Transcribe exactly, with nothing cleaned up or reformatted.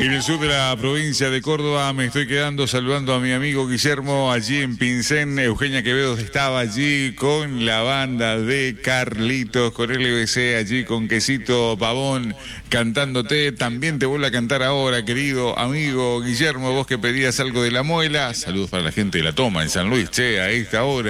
En el sur de la provincia de Córdoba me estoy quedando saludando a mi amigo Guillermo allí en Pincén. Eugenia Quevedo estaba allí con la banda de Carlitos, con L B C allí con Quesito Pavón cantándote. También te vuelvo a cantar ahora, querido amigo Guillermo, vos que pedías algo de La Muela. Saludos para la gente de La Toma en San Luis, che, a esta hora.